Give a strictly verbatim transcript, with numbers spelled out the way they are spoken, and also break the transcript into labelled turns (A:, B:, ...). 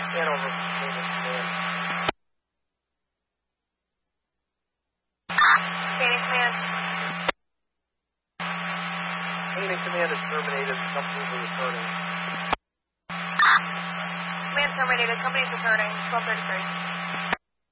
A: Hanover, Phoenix Command.
B: Phoenix Command.
A: Phoenix Command is terminated. Companies are returning.
B: Command terminated. Company's returning. twelve thirty-three.